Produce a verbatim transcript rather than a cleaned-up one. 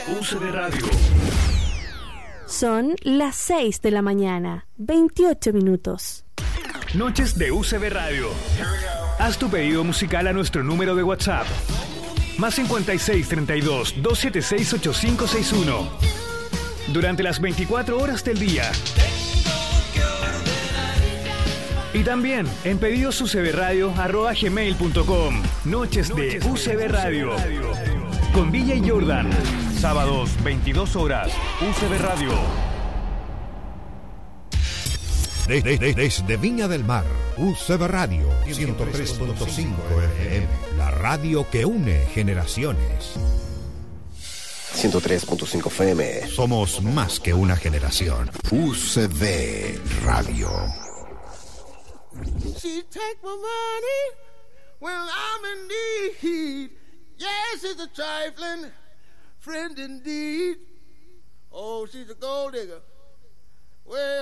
U C B Radio. Son las seis de la mañana, veintiocho minutos. Noches de U C B Radio. Haz tu pedido musical a nuestro número de WhatsApp. Más cincuenta y seis, treinta y dos, doscientos setenta y seis, ochenta y cinco sesenta y uno. Durante las veinticuatro horas del día. Y también en pedidosucbradio arroba gmail punto com. Noches de U C B Radio. Con Villa y Jordan. Sábados, veintidós horas. U C B Radio. Desde, desde, desde Viña del Mar, U C B Radio ciento tres punto cinco F M. La radio que une generaciones. ciento tres punto cinco F M. Somos más que una generación. U C B Radio. She take my money when I'm in need. Yes, she's a trifling friend indeed. Oh, she's a gold digger. Well,